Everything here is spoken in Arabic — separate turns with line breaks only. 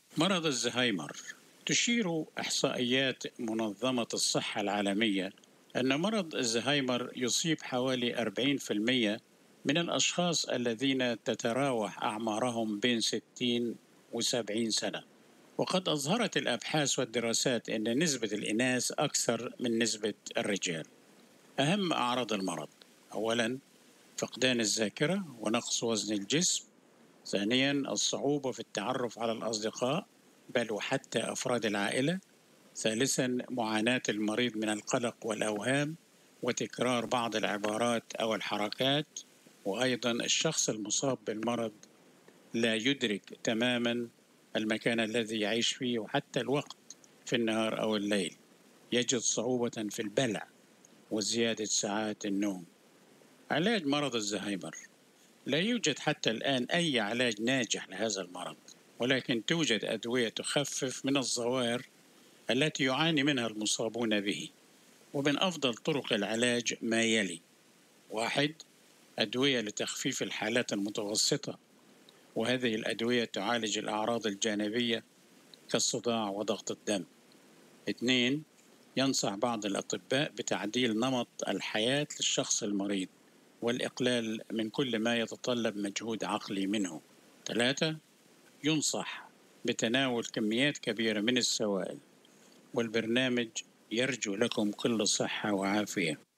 مرض الزهايمر. تشير إحصائيات منظمة الصحة العالمية أن مرض الزهايمر يصيب حوالي 40% من الأشخاص الذين تتراوح أعمارهم بين 60 و70 سنة. وقد أظهرت الأبحاث والدراسات أن نسبة الإناث أكثر من نسبة الرجال. أهم أعراض المرض: أولاً، فقدان الذاكرة ونقص وزن الجسم. ثانياً، الصعوبة في التعرف على الأصدقاء بل وحتى أفراد العائلة. ثالثاً، معاناة المريض من القلق والأوهام وتكرار بعض العبارات أو الحركات. وأيضاً الشخص المصاب بالمرض لا يدرك تماماً المكان الذي يعيش فيه وحتى الوقت في النهار أو الليل. يجد صعوبة في البلع وزيادة ساعات النوم. علاج مرض الزهايمر: لا يوجد حتى الآن أي علاج ناجح لهذا المرض، ولكن توجد أدوية تخفف من الظواهر التي يعاني منها المصابون به. ومن أفضل طرق العلاج ما يلي: واحد، أدوية لتخفيف الحالات المتوسطة، وهذه الأدوية تعالج الأعراض الجانبية كالصداع وضغط الدم. اثنين، ينصح بعض الأطباء بتعديل نمط الحياة للشخص المريض والإقلال من كل ما يتطلب مجهود عقلي منه. ثلاثة، ينصح بتناول كميات كبيرة من السوائل. والبرنامج يرجو لكم كل صحة وعافية.